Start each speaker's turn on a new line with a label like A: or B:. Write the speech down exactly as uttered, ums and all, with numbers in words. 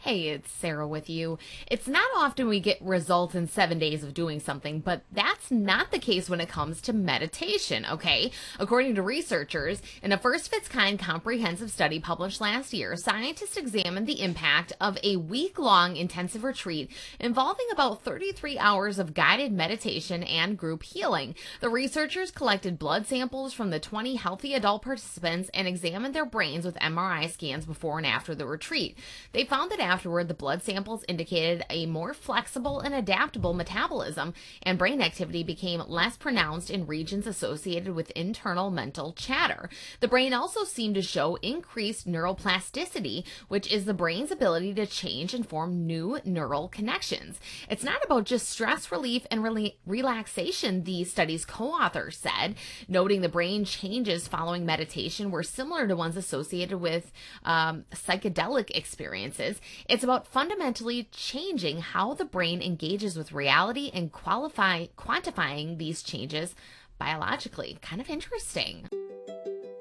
A: Hey, it's Sarah with you. It's not often we get results in seven days of doing something, but that's not the case when it comes to meditation, okay? According to researchers, in a first of its kind comprehensive study published last year, scientists examined the impact of a week-long intensive retreat involving about thirty-three hours of guided meditation and group healing. The researchers collected blood samples from the twenty healthy adult participants and examined their brains with M R I scans before and after the retreat. They found that afterward, the blood samples indicated a more flexible and adaptable metabolism, and brain activity became less pronounced in regions associated with internal mental chatter. The brain also seemed to show increased neuroplasticity, which is the brain's ability to change and form new neural connections. It's not about just stress relief and re- relaxation, the study's co-author said, noting the brain changes following meditation were similar to ones associated with um, psychedelic experiences. It's about fundamentally changing how the brain engages with reality and qualify, quantifying these changes biologically. Kind of interesting.